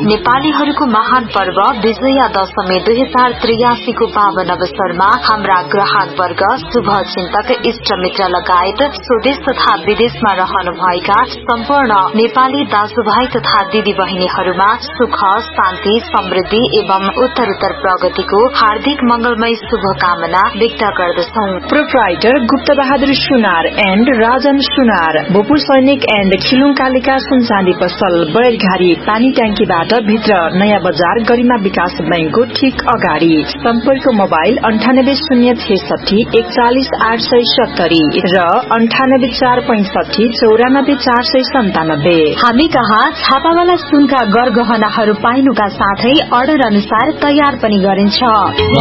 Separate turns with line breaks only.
नेपालीहरूको महान पर्व विजया दशमी 2083 को पावन अवसरमा हाम्रा ग्राहक वर्ग, शुभ चिन्तक, इष्ट मित्र लगायत स्वदेश तथा विदेशमा रहनुभएका सम्पूर्ण नेपाली दाजुभाइ तथा दिदी बहिनीहरूमा सुख, शान्ति, समृद्धि एवं उत्तरोत्तर प्रगतिको हार्दिक मंगलमय शुभकामना व्यक्त गर्दछौ।
Proprietor Gupta Bahadur Sunar and Rajan सुनार, बोपु सैनिक एण्ड खिलुङ कालिका सुनचाँदी पसल, बडेलघारी पानी ट्याङ्कीबाट भित्र, नयाँ बजार गरिमा विकास बैंकको ठीक अगाडि। सम्पर्क मोबाइल 9806 41 870 र 9845 94 497।
हामी कहाँ छापावाला सुनका गरगहनाहरू पाइनुका साथै अर्डर अनुसार तयार पनि गरिन्छ।